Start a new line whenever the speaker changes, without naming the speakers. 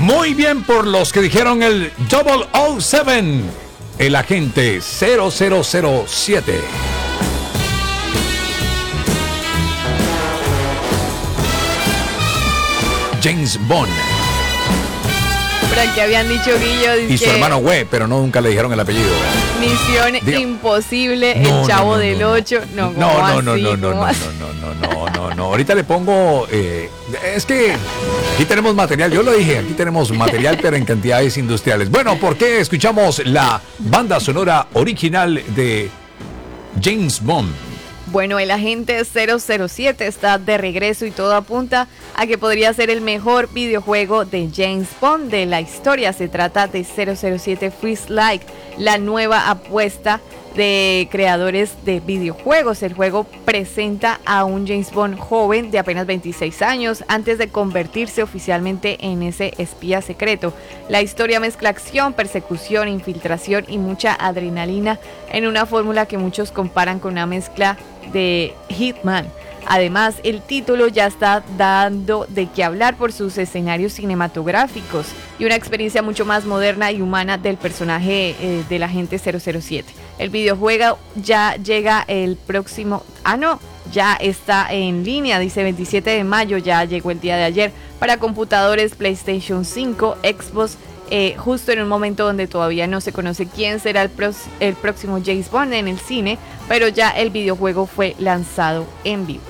Muy bien por los que dijeron el 007, el agente 0007. James Bond.
Que habían dicho Guillo
y su hermano Güey, pero nunca le dijeron el apellido.
Misión Imposible, el Chavo del 8. No.
Ahorita le pongo. Es que aquí tenemos material. Yo lo dije, aquí tenemos material, pero en cantidades industriales. Bueno, ¿por qué escuchamos la banda sonora original de James Bond?
Bueno, el agente 007 está de regreso y todo apunta a que podría ser el mejor videojuego de James Bond de la historia. Se trata de 007 First Light, la nueva apuesta de creadores de videojuegos. El juego presenta a un James Bond joven de apenas 26 años antes de convertirse oficialmente en ese espía secreto. La historia mezcla acción, persecución, infiltración y mucha adrenalina en una fórmula que muchos comparan con una mezcla de Hitman. Además, el título ya está dando de qué hablar por sus escenarios cinematográficos y una experiencia mucho más moderna y humana del personaje del agente 007. El videojuego ya llega el próximo... ya está en línea, dice 27 de mayo, ya llegó el día de ayer para computadores, PlayStation 5, Xbox, justo en un momento donde todavía no se conoce quién será el próximo James Bond en el cine, pero ya el videojuego fue lanzado en vivo.